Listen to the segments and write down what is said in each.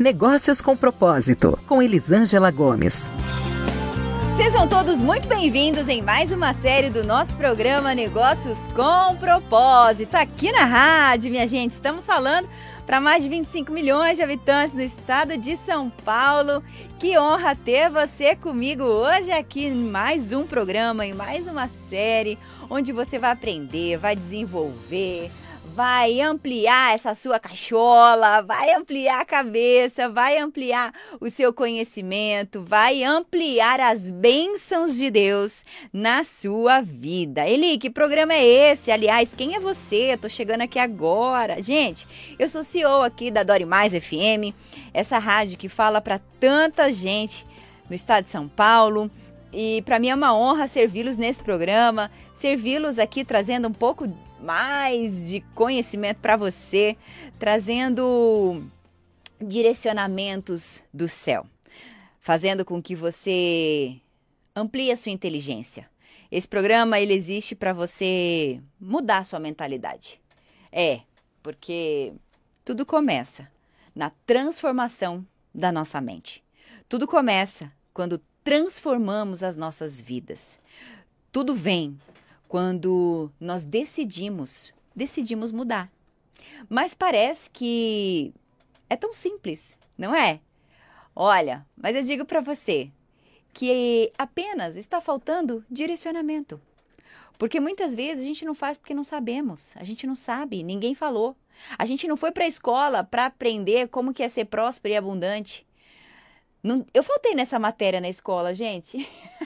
Negócios com Propósito, com Elisângela Gomes. Sejam todos muito bem-vindos em mais uma série do nosso programa Negócios com Propósito. Aqui na rádio, minha gente, estamos falando para mais de 25 milhões de habitantes do estado de São Paulo. Que honra ter você comigo hoje aqui em mais um programa, em mais uma série, onde você vai aprender, vai desenvolver, vai ampliar essa sua cachola, vai ampliar a cabeça, vai ampliar o seu conhecimento, vai ampliar as bênçãos de Deus na sua vida. Eli, que programa é esse? Aliás, quem é você? Eu tô chegando aqui agora. Gente, eu sou CEO aqui da Dore Mais FM, essa rádio que fala para tanta gente no estado de São Paulo. E para mim é uma honra servi-los nesse programa, servi-los aqui trazendo um pouco mais de conhecimento para você, trazendo direcionamentos do céu, fazendo com que você amplie a sua inteligência. Esse programa ele existe para você mudar a sua mentalidade. Porque tudo começa na transformação da nossa mente. Tudo começa quando transformamos as nossas vidas. Tudo vem quando nós decidimos mudar. Mas parece que é tão simples, não é? Olha, mas eu digo para você que apenas está faltando direcionamento. Porque muitas vezes a gente não faz porque não sabemos, a gente não sabe, ninguém falou. A gente não foi para a escola para aprender como que é ser próspero e abundante. Eu faltei nessa matéria na escola, gente.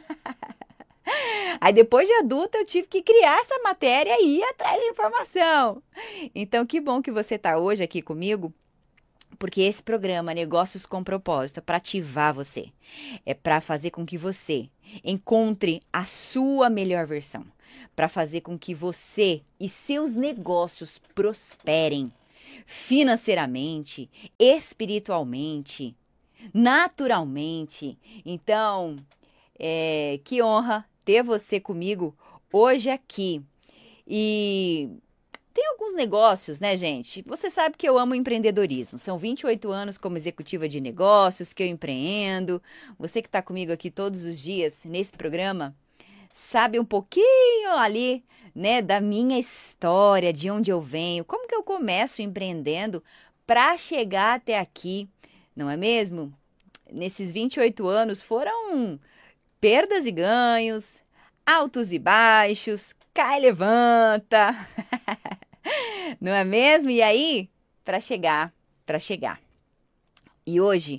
Aí depois de adulta eu tive que criar essa matéria e ir atrás de informação. Então que bom que você está hoje aqui comigo, porque esse programa Negócios com Propósito é para ativar você. É para fazer com que você encontre a sua melhor versão. Para fazer com que você e seus negócios prosperem financeiramente, espiritualmente, naturalmente. Então, que honra ter você comigo hoje aqui. E tem alguns negócios, né, gente? Você sabe que eu amo empreendedorismo. São 28 anos como executiva de negócios que eu empreendo. Você que está comigo aqui todos os dias nesse programa, sabe um pouquinho ali, né, da minha história, de onde eu venho, como que eu começo empreendendo para chegar até aqui, não é mesmo? Nesses 28 anos foram perdas e ganhos, altos e baixos, cai e levanta, não é mesmo? E aí, para chegar. E hoje,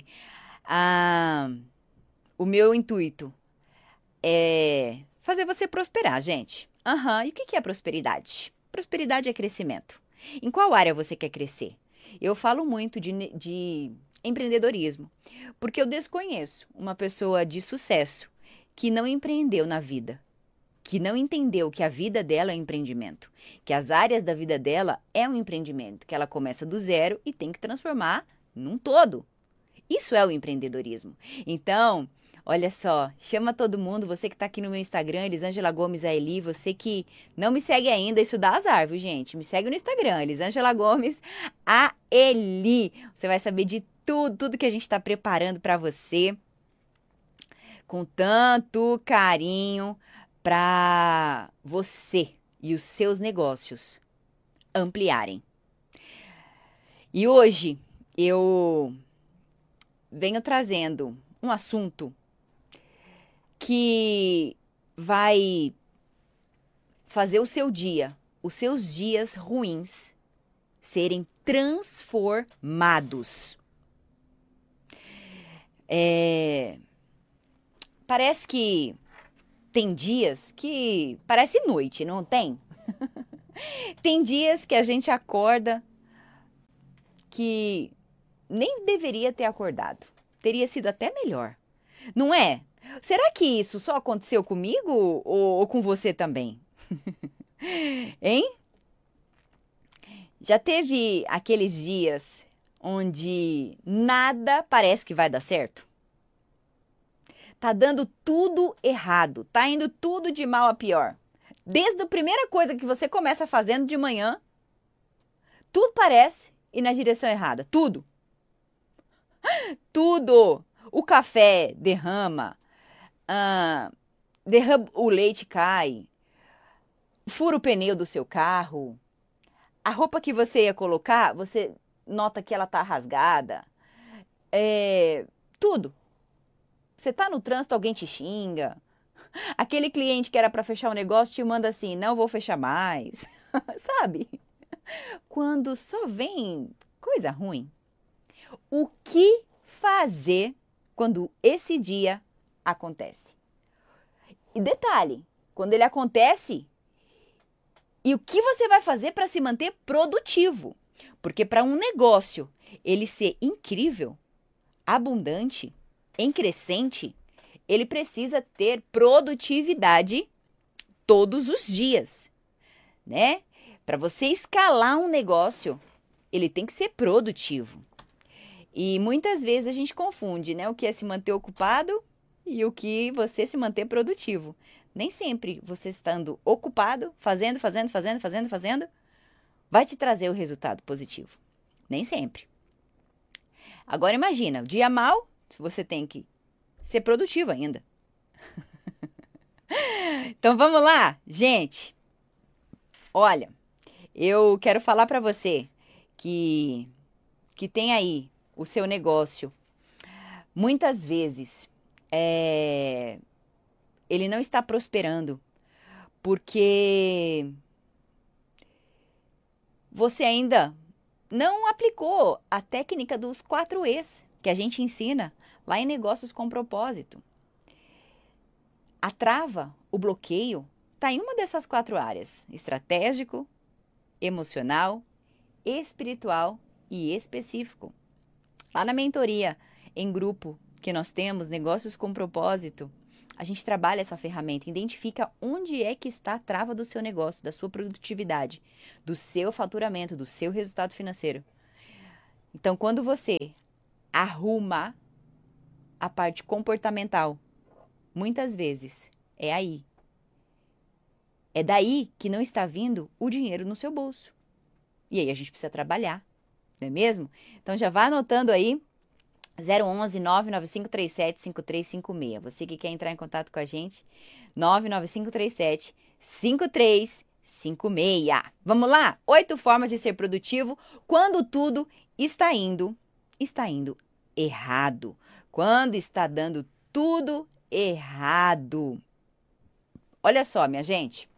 o meu intuito é fazer você prosperar, gente. E o que é prosperidade? Prosperidade é crescimento. Em qual área você quer crescer? Eu falo muito de empreendedorismo, porque eu desconheço uma pessoa de sucesso que não empreendeu na vida, que não entendeu que a vida dela é um empreendimento, que as áreas da vida dela é um empreendimento, que ela começa do zero e tem que transformar num todo. Isso é o empreendedorismo. Então, olha só, chama todo mundo, você que está aqui no meu Instagram, Elisângela Gomes a Eli, você que não me segue ainda, isso dá azar, viu, gente? Me segue no Instagram, Elisângela Gomes a Eli. Você vai saber de tudo que a gente está preparando para você, com tanto carinho para você e os seus negócios ampliarem. E hoje eu venho trazendo um assunto que vai fazer os seus dias ruins serem transformados. Parece que tem dias que parece noite, não tem? Tem dias que a gente acorda que nem deveria ter acordado. Teria sido até melhor, não é? Será que isso só aconteceu comigo ou com você também? Hein? Já teve aqueles dias onde nada parece que vai dar certo? Tá dando tudo errado, tá indo tudo de mal a pior. Desde a primeira coisa que você começa fazendo de manhã, tudo parece ir na direção errada, tudo. Tudo. O café derrama, o leite cai, fura o pneu do seu carro, a roupa que você ia colocar, você nota que ela tá rasgada. Tudo. Você tá no trânsito, alguém te xinga. Aquele cliente que era para fechar um negócio te manda assim, não vou fechar mais. Sabe? Quando só vem coisa ruim. O que fazer quando esse dia acontece? E detalhe, quando ele acontece, e o que você vai fazer para se manter produtivo? Porque para um negócio ele ser incrível, abundante, em crescente, ele precisa ter produtividade todos os dias, né? Para você escalar um negócio, ele tem que ser produtivo. E muitas vezes a gente confunde, né? O que é se manter ocupado e o que você se manter produtivo. Nem sempre você estando ocupado, fazendo, vai te trazer o resultado positivo. Nem sempre. Agora imagina, o dia mau, você tem que ser produtivo ainda. Então vamos lá, gente. Olha, eu quero falar para você que tem aí o seu negócio. Muitas vezes ele não está prosperando porque você ainda não aplicou a técnica dos 4 E's que a gente ensina lá em Negócios com Propósito. A trava, o bloqueio, está em uma dessas 4 áreas: estratégico, emocional, espiritual e específico. Lá na mentoria, em grupo, que nós temos, Negócios com Propósito, a gente trabalha essa ferramenta, identifica onde é que está a trava do seu negócio, da sua produtividade, do seu faturamento, do seu resultado financeiro. Então, quando você arruma a parte comportamental, muitas vezes é aí. É daí que não está vindo o dinheiro no seu bolso. E aí a gente precisa trabalhar, não é mesmo? Então já vá anotando aí, 011 99537 5356. Você que quer entrar em contato com a gente, 99537 5356. Vamos lá? 8 formas de ser produtivo quando tudo está indo errado. Quando está dando tudo errado. Olha só, minha gente.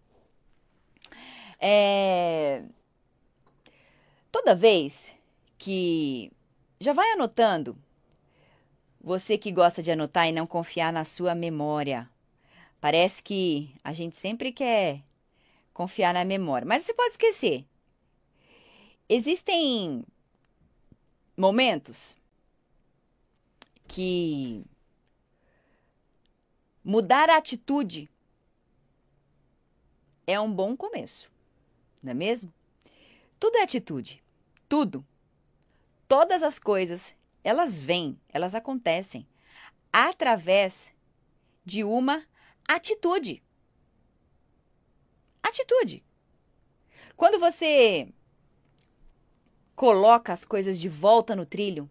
Toda vez que... Já vai anotando. Você que gosta de anotar e não confiar na sua memória. Parece que a gente sempre quer confiar na memória, mas você pode esquecer. Existem momentos que mudar a atitude é um bom começo, não é mesmo? Tudo é atitude, tudo. Todas as coisas, elas vêm, elas acontecem através de uma atitude. Atitude. Quando você coloca as coisas de volta no trilho,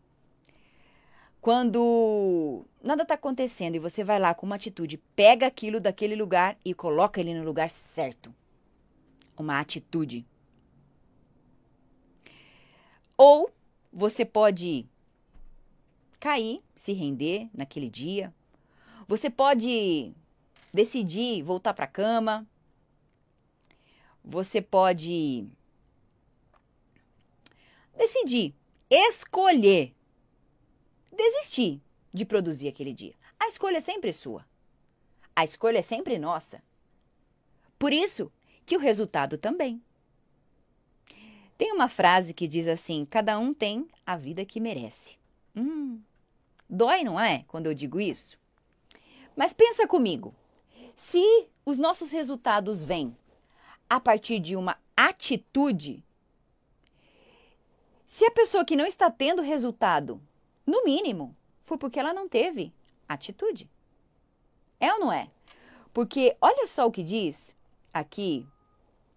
quando nada está acontecendo e você vai lá com uma atitude, pega aquilo daquele lugar e coloca ele no lugar certo. Uma atitude. Ou você pode cair, se render naquele dia. Você pode decidir voltar para a cama. Você pode decidir, escolher, desistir de produzir aquele dia. A escolha é sempre sua. A escolha é sempre nossa. Por isso que o resultado também. Tem uma frase que diz assim: cada um tem a vida que merece. Dói, não é? Quando eu digo isso. Mas pensa comigo. Se os nossos resultados vêm a partir de uma atitude, se a pessoa que não está tendo resultado, no mínimo, foi porque ela não teve atitude. É ou não é? Porque olha só o que diz aqui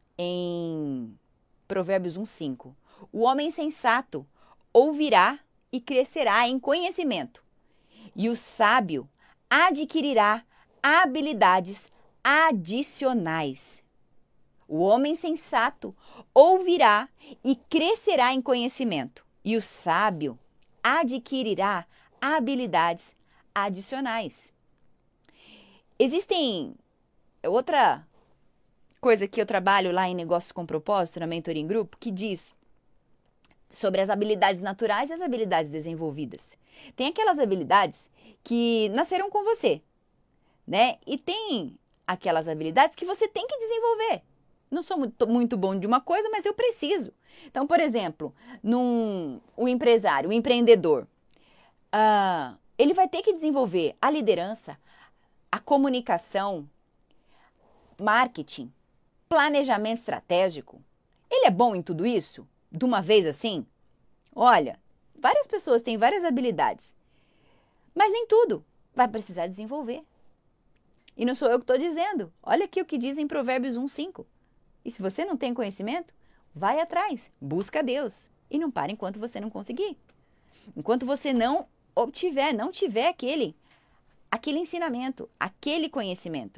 em Provérbios 1:5. O homem sensato ouvirá e crescerá em conhecimento. E o sábio adquirirá habilidades adicionais. O homem sensato ouvirá e crescerá em conhecimento. E o sábio adquirirá habilidades adicionais. Existem outra coisa que eu trabalho lá em Negócios com Propósito, na Mentoring Group, que diz sobre as habilidades naturais e as habilidades desenvolvidas. Tem aquelas habilidades que nasceram com você, né? E tem aquelas habilidades que você tem que desenvolver. Não sou muito bom de uma coisa, mas eu preciso. Então, por exemplo, o empresário, o empreendedor, ele vai ter que desenvolver a liderança, a comunicação, marketing, planejamento estratégico. Ele é bom em tudo isso? De uma vez assim? Olha, várias pessoas têm várias habilidades, mas nem tudo vai precisar desenvolver. E não sou eu que estou dizendo. Olha aqui o que diz em Provérbios 1:5. E se você não tem conhecimento, vai atrás, busca Deus. E não para enquanto você não conseguir. Enquanto você não tiver aquele ensinamento, aquele conhecimento.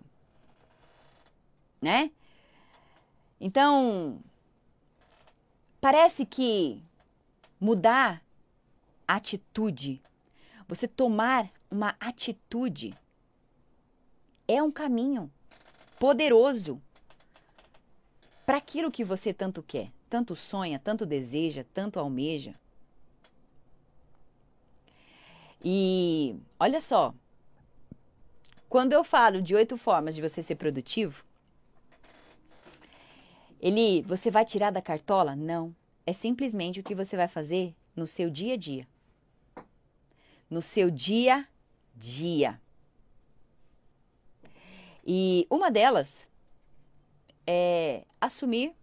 Né? Então, parece que mudar a atitude, você tomar uma atitude, é um caminho poderoso para aquilo que você tanto quer, tanto sonha, tanto deseja, tanto almeja. E olha só, quando eu falo de 8 formas de você ser produtivo, você vai tirar da cartola? Não. É simplesmente o que você vai fazer no seu dia a dia. No seu dia a dia. E uma delas é assumir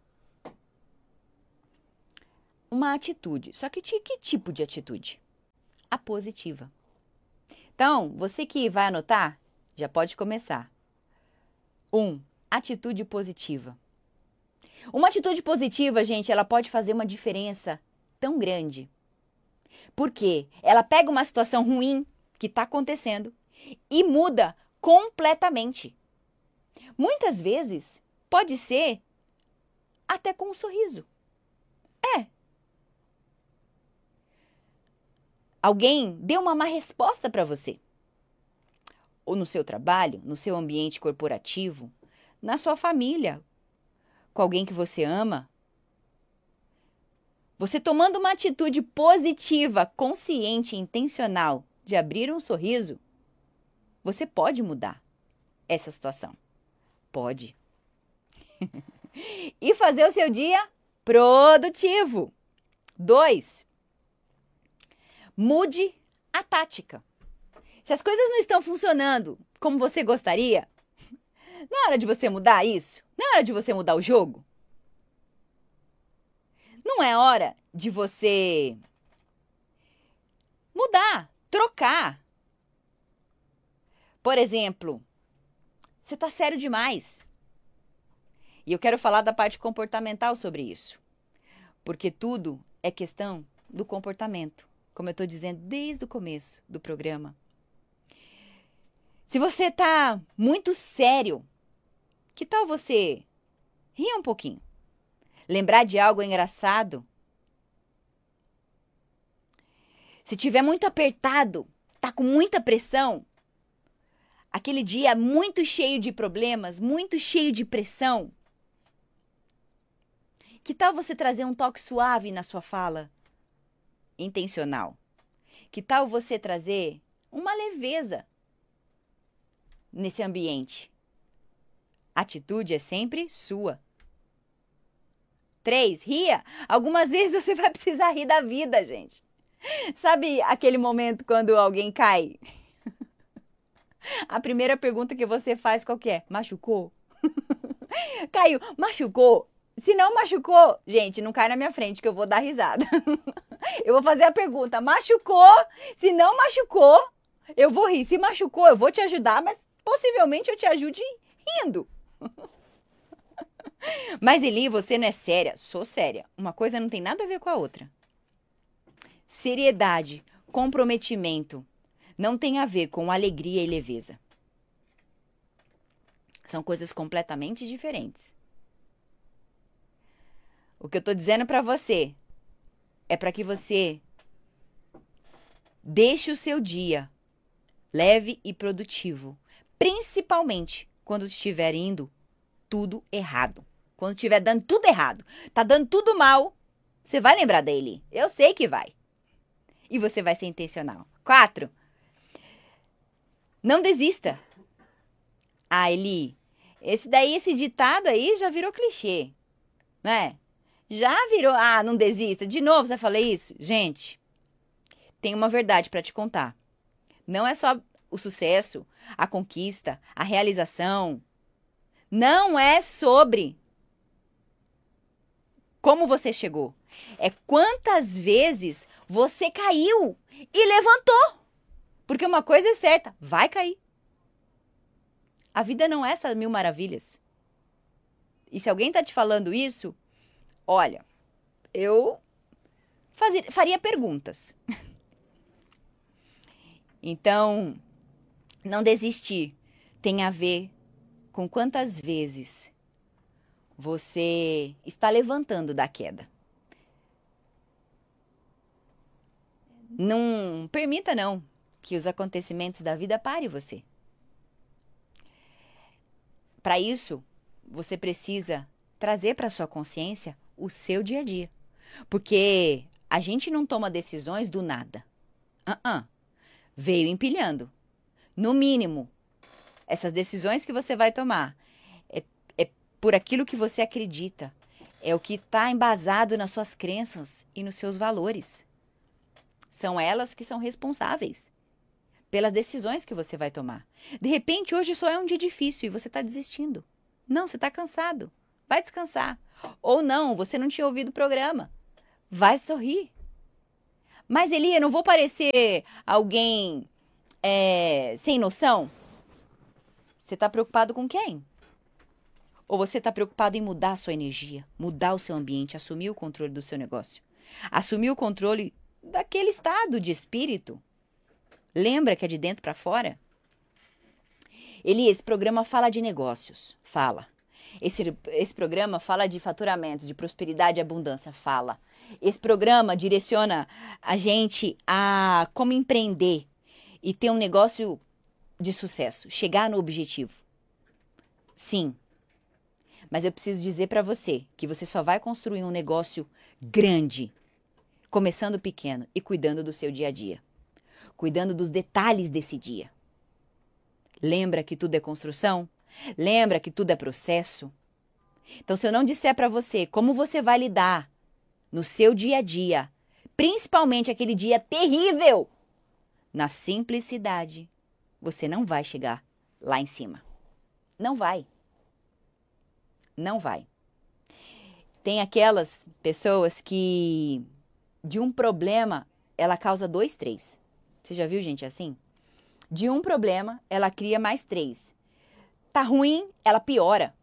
uma atitude. Só que tipo de atitude? A positiva. Então, você que vai anotar, já pode começar. 1. Atitude positiva. Uma atitude positiva, gente, ela pode fazer uma diferença tão grande. Porque ela pega uma situação ruim que está acontecendo e muda completamente. Muitas vezes, pode ser até com um sorriso. Alguém deu uma má resposta para você. Ou no seu trabalho, no seu ambiente corporativo, na sua família, com alguém que você ama. Você tomando uma atitude positiva, consciente e intencional de abrir um sorriso, você pode mudar essa situação. Pode. E fazer o seu dia produtivo. 2. Mude a tática. Se as coisas não estão funcionando como você gostaria, não é hora de você mudar isso? Não é hora de você mudar o jogo? Não é hora de você mudar, trocar. Por exemplo, você está sério demais. E eu quero falar da parte comportamental sobre isso. Porque tudo é questão do comportamento. Como eu estou dizendo desde o começo do programa. Se você está muito sério, que tal você rir um pouquinho? Lembrar de algo engraçado? Se tiver muito apertado, tá com muita pressão, aquele dia muito cheio de problemas, muito cheio de pressão, que tal você trazer um toque suave na sua fala? Intencional. Que tal você trazer uma leveza nesse ambiente? A atitude é sempre sua. 3, ria. Algumas vezes você vai precisar rir da vida, gente. Sabe aquele momento quando alguém cai? A primeira pergunta que você faz qual que é? Machucou? Caiu, machucou? Se não machucou, gente, não cai na minha frente que eu vou dar risada. Eu vou fazer a pergunta, machucou? Se não machucou, eu vou rir. Se machucou, eu vou te ajudar, mas possivelmente eu te ajude rindo. Mas Eli, você não é séria? Sou séria. Uma coisa não tem nada a ver com a outra. seriedade, comprometimento não tem a ver com alegria e leveza. São coisas completamente diferentes. O que eu estou dizendo para você é para que você deixe o seu dia leve e produtivo, principalmente quando estiver indo tudo errado. Quando estiver dando tudo errado, tá dando tudo mal, você vai lembrar dele. Eu sei que vai. E você vai ser intencional. 4. Não desista. Ah, Eli, esse ditado aí já virou clichê, né? Já virou, não desista. De novo você fala isso? Gente, tem uma verdade para te contar. Não é só o sucesso, a conquista, a realização. Não é sobre como você chegou. É quantas vezes você caiu e levantou. Porque uma coisa é certa, vai cair. A vida não é essas 1000 maravilhas. E se alguém está te falando isso, olha, eu faria perguntas. Então, não desistir tem a ver com quantas vezes você está levantando da queda. Não permita, não, que os acontecimentos da vida parem você. Para isso, você precisa trazer para sua consciência o seu dia a dia. Porque a gente não toma decisões do nada. Veio empilhando. No mínimo, essas decisões que você vai tomar é por aquilo que você acredita. É o que está embasado nas suas crenças e nos seus valores. São elas que são responsáveis pelas decisões que você vai tomar. De repente, hoje só é um dia difícil e você está desistindo. Não, você está cansado. Vai descansar. Ou não, você não tinha ouvido o programa. Vai sorrir. Mas, Eli, eu não vou parecer alguém sem noção? Você está preocupado com quem? Ou você está preocupado em mudar a sua energia, mudar o seu ambiente, assumir o controle do seu negócio? Assumir o controle daquele estado de espírito. Lembra que é de dentro para fora? Eli, esse programa fala de negócios. Fala. Esse programa fala de faturamento, de prosperidade e abundância. Fala. Esse programa direciona a gente a como empreender e ter um negócio de sucesso, chegar no objetivo. Sim. Mas eu preciso dizer para você que você só vai construir um negócio grande, começando pequeno e cuidando do seu dia a dia. Cuidando dos detalhes desse dia. Lembra que tudo é construção? Lembra que tudo é processo? Então, se eu não disser para você como você vai lidar no seu dia a dia, principalmente aquele dia terrível, na simplicidade, você não vai chegar lá em cima. Não vai. Não vai. Tem aquelas pessoas que de um problema ela causa 2, 3. Você já viu gente assim? De um problema ela cria mais 3. Tá ruim, ela piora.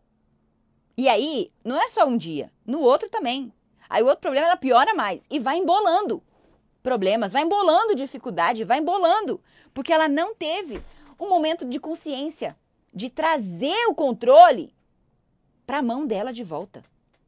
E aí, não é só um dia, no outro também. Aí o outro problema ela piora mais e vai embolando problemas, vai embolando dificuldade, vai embolando, porque ela não teve um momento de consciência, de trazer o controle para a mão dela de volta.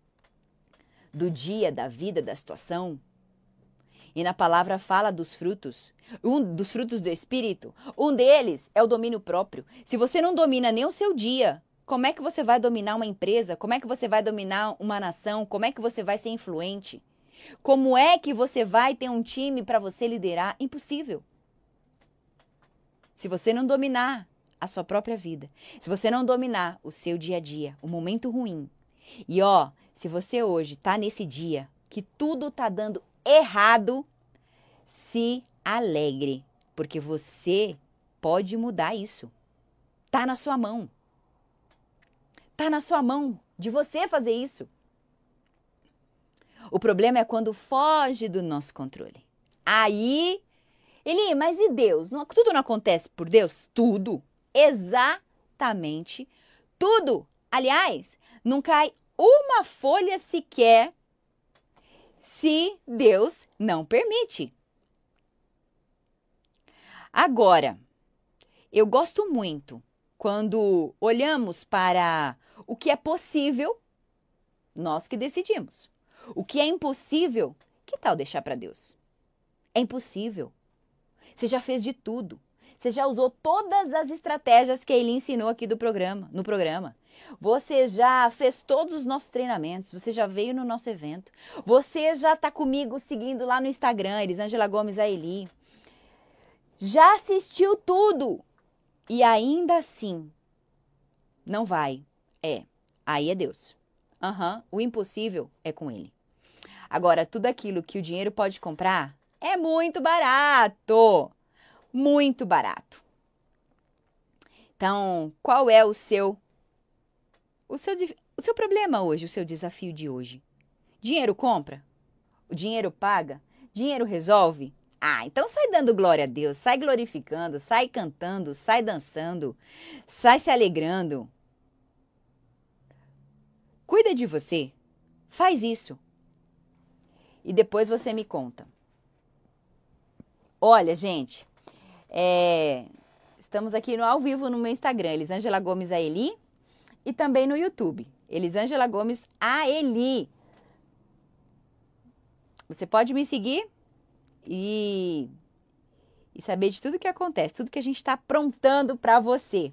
Do dia, da vida, da situação. E na palavra fala dos frutos, dos frutos do Espírito. Um deles é o domínio próprio. Se você não domina nem o seu dia, como é que você vai dominar uma empresa? Como é que você vai dominar uma nação? Como é que você vai ser influente? Como é que você vai ter um time para você liderar? Impossível. Se você não dominar a sua própria vida, se você não dominar o seu dia a dia, o momento ruim. E se você hoje está nesse dia que tudo está dando errado, se alegre, porque você pode mudar isso. Tá na sua mão. Tá na sua mão de você fazer isso. O problema é quando foge do nosso controle. Aí, Eli, mas e Deus? Tudo não acontece por Deus? Tudo. Exatamente tudo. Aliás, não cai uma folha sequer se Deus não permite. Agora, eu gosto muito quando olhamos para o que é possível, nós que decidimos. O que é impossível, que tal deixar para Deus? É impossível. Você já fez de tudo. Você já usou todas as estratégias que ele ensinou aqui no programa. Você já fez todos os nossos treinamentos. Você já veio no nosso evento. Você já está comigo seguindo lá no Instagram, Elisângela Gomes Aeli. Já assistiu tudo. E ainda assim, não vai. Aí é Deus. O impossível é com ele. Agora, tudo aquilo que o dinheiro pode comprar é muito barato. Muito barato. Então, qual é o seu problema hoje, o seu desafio de hoje? Dinheiro compra? O dinheiro paga? Dinheiro resolve? Então sai dando glória a Deus, sai glorificando, sai cantando, sai dançando, sai se alegrando. Cuida de você, faz isso. E depois você me conta. Olha, gente, estamos aqui no ao vivo no meu Instagram, Elisângela Gomes Aeli, e também no YouTube, Elisângela Gomes Aeli. Você pode me seguir e saber de tudo que acontece, tudo que a gente está aprontando para você.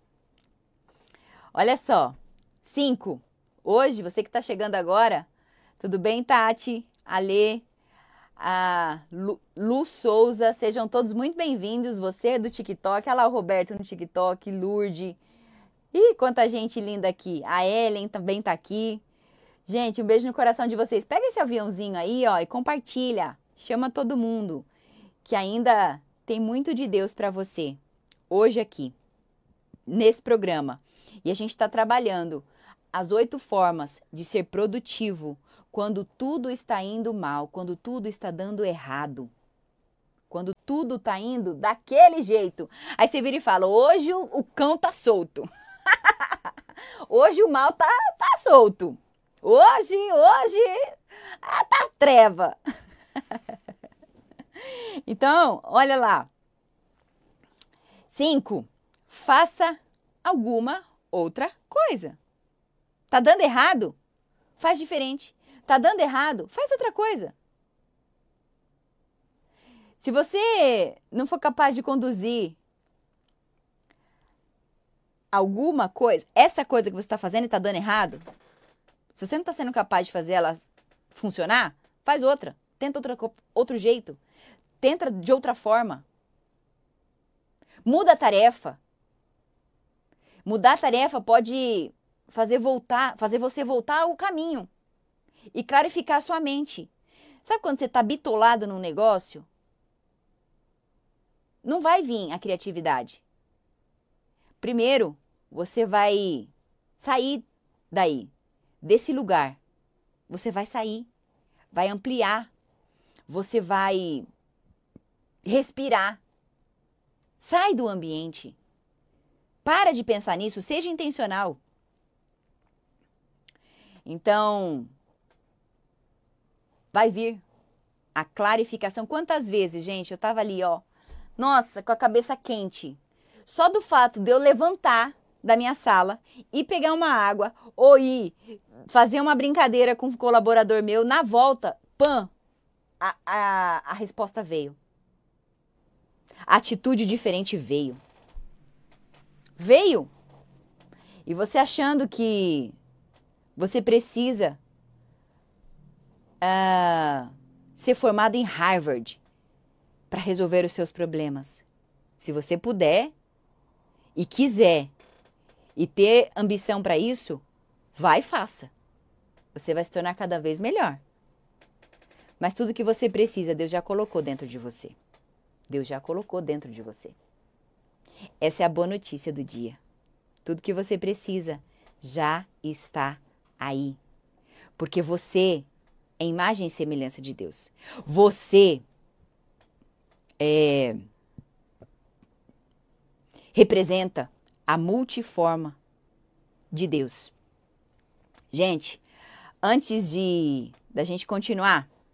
Olha só, 5. Hoje, você que está chegando agora, tudo bem, Tati, Alê, a Lu Souza, sejam todos muito bem-vindos. Você é do TikTok, olha lá o Roberto no TikTok, Lourdes. Ih, quanta gente linda aqui. A Ellen também tá aqui. Gente, um beijo no coração de vocês. Pega esse aviãozinho aí, ó, e compartilha. Chama todo mundo, que ainda tem muito de Deus para você. Hoje aqui, nesse programa. E a gente está trabalhando as 8 formas de ser produtivo quando tudo está indo mal, quando tudo está dando errado. Quando tudo está indo daquele jeito. Aí você vira e fala, hoje o cão tá solto. Hoje o mal tá solto. Hoje, tá treva. Então, olha lá. 5. Faça alguma outra coisa. Tá dando errado? Faz diferente. Tá dando errado? Faz outra coisa. Se você não for capaz de conduzir alguma coisa, essa coisa que você está fazendo e está dando errado, se você não está sendo capaz de fazer ela funcionar, faz outra. Tenta outro jeito. Tenta de outra forma. Muda a tarefa. Mudar a tarefa pode fazer você voltar ao caminho e clarificar a sua mente. Sabe quando você está bitolado num negócio? Não vai vir a criatividade. Primeiro, você vai sair desse lugar. Você vai sair, vai ampliar, você vai respirar. Sai do ambiente. Para de pensar nisso, seja intencional. Então, vai vir a clarificação. Quantas vezes, gente, eu tava ali, ó, nossa, com a cabeça quente. Só do fato de eu levantar da minha sala e pegar uma água ou ir fazer uma brincadeira com um colaborador meu, na volta, pã, a resposta veio. A atitude diferente veio. Veio. E você achando que você precisa ser formado em Harvard para resolver os seus problemas. Se você puder e quiser e ter ambição para isso, vai e faça. Você vai se tornar cada vez melhor. Mas tudo que você precisa, Deus já colocou dentro de você. Deus já colocou dentro de você. Essa é a boa notícia do dia. Tudo que você precisa já está aí. Porque você é imagem e semelhança de Deus. Você representa a multiforma de Deus. Gente, antes da gente continuar,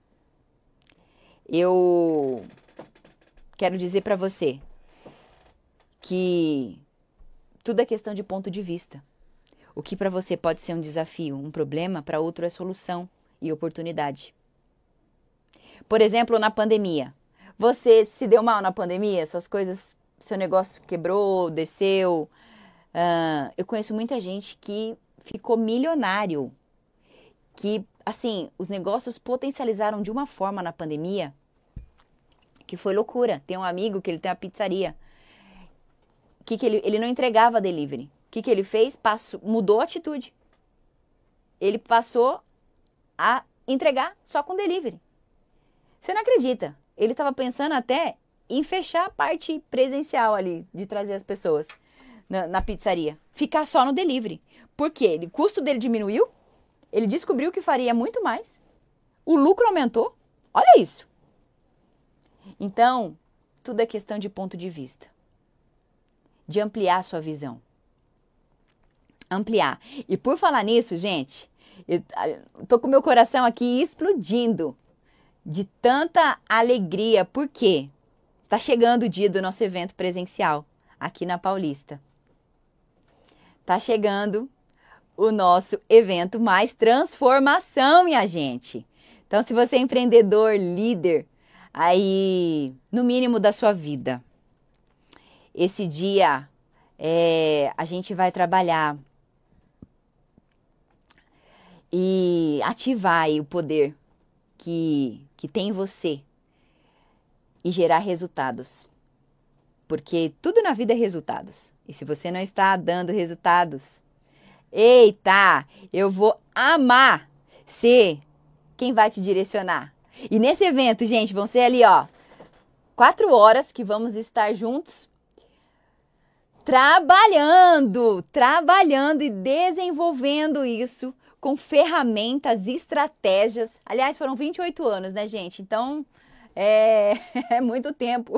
Eu quero dizer para você que tudo é questão de ponto de vista. O que para você pode ser um desafio, um problema, para outro é solução e oportunidade. Por exemplo, na pandemia. Você se deu mal na pandemia? Suas coisas, seu negócio quebrou, desceu? Eu conheço muita gente que ficou milionário. Que, assim, os negócios potencializaram de uma forma na pandemia que foi loucura. Tem um amigo que ele tem uma pizzaria. Ele não entregava delivery. O que ele fez? Mudou a atitude. Ele passou a entregar só com delivery. Você não acredita. Ele estava pensando até em fechar a parte presencial ali, de trazer as pessoas na pizzaria. Ficar só no delivery. Por quê? O custo dele diminuiu. Ele descobriu que faria muito mais. O lucro aumentou. Olha isso. Então, tudo é questão de ponto de vista. De ampliar a sua visão. Ampliar. E por falar nisso, gente, eu tô com meu coração aqui explodindo de tanta alegria. Por quê? Tá chegando o dia do nosso evento presencial aqui na Paulista. Tá chegando o nosso evento Mais Transformação, minha gente. Então, se você é empreendedor, líder, aí no mínimo da sua vida, esse dia a gente vai trabalhar e ativar aí o poder que tem em você e gerar resultados. Porque tudo na vida é resultados. E se você não está dando resultados, eita, eu vou amar ser quem vai te direcionar. E nesse evento, gente, vão ser ali, 4 horas que vamos estar juntos trabalhando e desenvolvendo isso com ferramentas, estratégias. Aliás, foram 28 anos, né, gente? Então, é muito tempo.